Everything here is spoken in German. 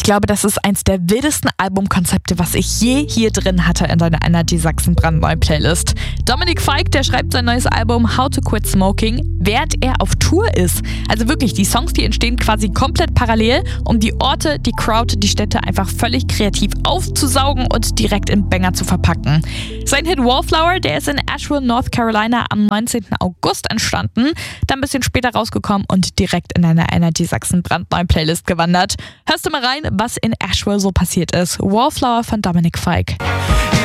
glaube, das ist eins der wildesten Albumkonzepte, was ich je hier drin hatte in deiner Energy Sachsen brandneuen Playlist. Dominic Fike, der schreibt sein neues Album How to Quit Smoking, während er auf Tour ist. Also wirklich, die Songs, die entstehen quasi komplett parallel, um die Orte, die Crowd, die Städte einfach völlig kreativ aufzusaugen und direkt in Banger zu verpacken. Sein Hit Wallflower, der ist in Asheville, North Carolina am 19. August entstanden, dann ein bisschen später rausgekommen und direkt in deiner Energy Sachsen brandneuen Playlist gewandert. Hörst du mal rein, was in Asheville so passiert ist. Wallflower von Dominic Fike.